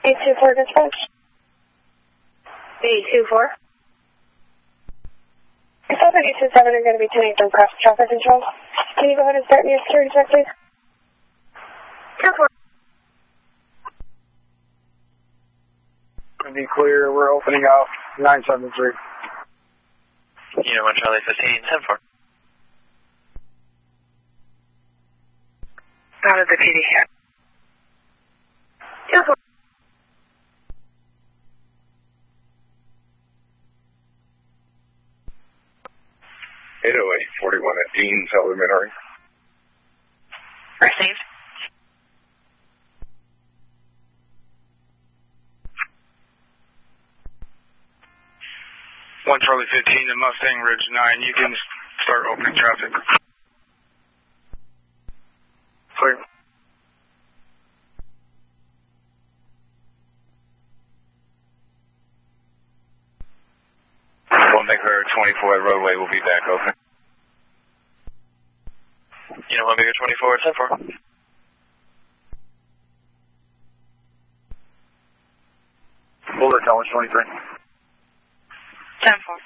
824 dispatch. 824. Yourself and 827 are going to be 10 from cross traffic control. Can you go ahead and start me a security check, please? 10-4. To be clear, we're opening up 973. Unit 1 Charlie 15, 10-4. Out of the PD here. 10-4. (808) 41 at Dean's Elementary. Received. One Charlie 15 to Mustang Ridge 9. You can start opening traffic. Clear. One Bigger 24 roadway will be back open. Unit 1 Bigger 24, 10-4. Bullet Towers 23. 10-4.